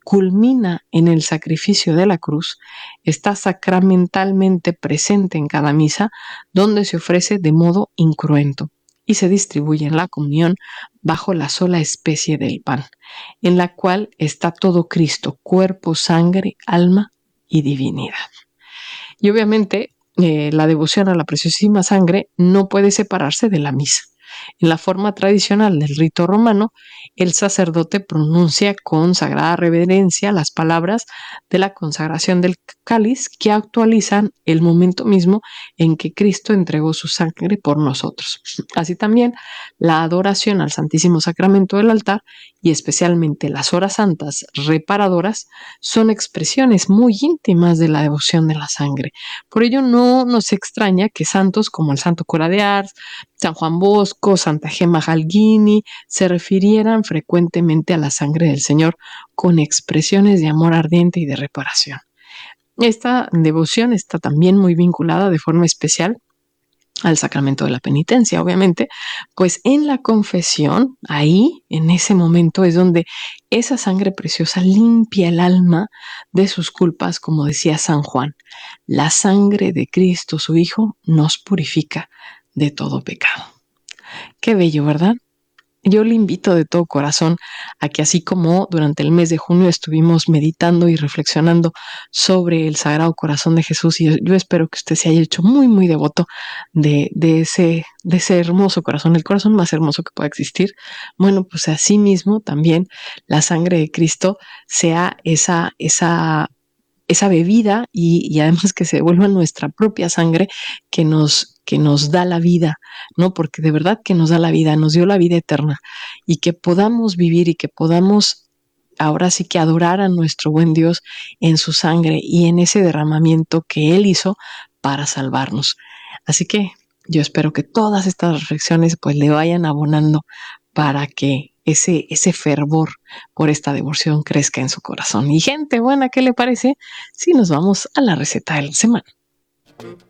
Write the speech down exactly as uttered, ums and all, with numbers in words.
culmina en el sacrificio de la cruz, está sacramentalmente presente en cada misa, donde se ofrece de modo incruento y se distribuye en la comunión bajo la sola especie del pan, en la cual está todo Cristo, cuerpo, sangre, alma y divinidad. Y obviamente eh, la devoción a la preciosísima sangre no puede separarse de la misa. En la forma tradicional del rito romano, el sacerdote pronuncia con sagrada reverencia las palabras de la consagración del cáliz que actualizan el momento mismo en que Cristo entregó su sangre por nosotros. Así también, la adoración al Santísimo Sacramento del altar y especialmente las horas santas reparadoras son expresiones muy íntimas de la devoción de la sangre. Por ello, no nos extraña que santos como el Santo Cura de Ars, San Juan Bosco, Santa Gemma Galgini se refirieran frecuentemente a la sangre del Señor con expresiones de amor ardiente y de reparación. Esta devoción está también muy vinculada de forma especial al sacramento de la penitencia, obviamente, pues en la confesión, ahí, en ese momento, es donde esa sangre preciosa limpia el alma de sus culpas, como decía San Juan. La sangre de Cristo, su Hijo, nos purifica de todo pecado. Qué bello, ¿verdad? Yo le invito de todo corazón a que así como durante el mes de junio estuvimos meditando y reflexionando sobre el Sagrado Corazón de Jesús, y yo, yo espero que usted se haya hecho muy, muy devoto de, de, ese, de ese hermoso corazón, el corazón más hermoso que pueda existir. Bueno, pues así mismo también la sangre de Cristo sea esa, esa, esa bebida y, y además que se vuelva nuestra propia sangre que nos que nos da la vida, ¿no? Porque de verdad que nos da la vida, nos dio la vida eterna y que podamos vivir y que podamos ahora sí que adorar a nuestro buen Dios en su sangre y en ese derramamiento que Él hizo para salvarnos. Así que yo espero que todas estas reflexiones pues le vayan abonando para que ese, ese fervor por esta devoción crezca en su corazón. Y gente buena, ¿qué le parece si nos vamos a la receta de la semana?